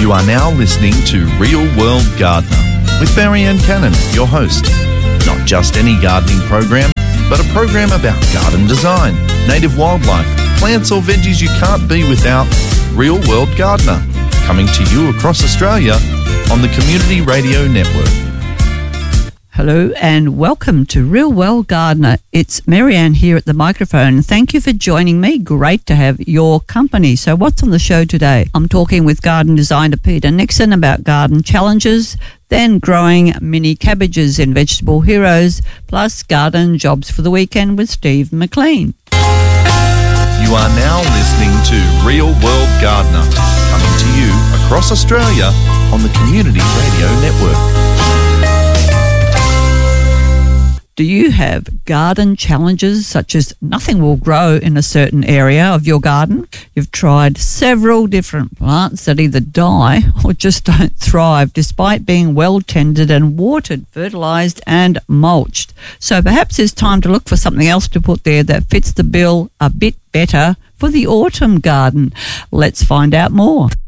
You are now listening to Real World Gardener with Marianne Cannon, your host. Not just any gardening program, but a program about garden design, native wildlife, plants or veggies you can't be without. Real World Gardener, coming to you across Australia on the Community Radio Network. Hello and welcome to Real World Gardener. It's Marianne here at the microphone. Thank you for joining me. Great to have your company. So what's on the show today? I'm talking with garden designer Peter Nixon about garden challenges, then growing mini cabbages in Vegetable Heroes, plus garden jobs for the weekend with Steve McLean. You are now listening to Real World Gardener, coming to you across Australia on the Community Radio Network. Do you have garden challenges such as nothing will grow in a certain area of your garden? You've tried several different plants that either die or just don't thrive despite being well tended and watered, fertilised and mulched. So perhaps it's time to look for something else to put there that fits the bill a bit better for the autumn garden. Let's find out more.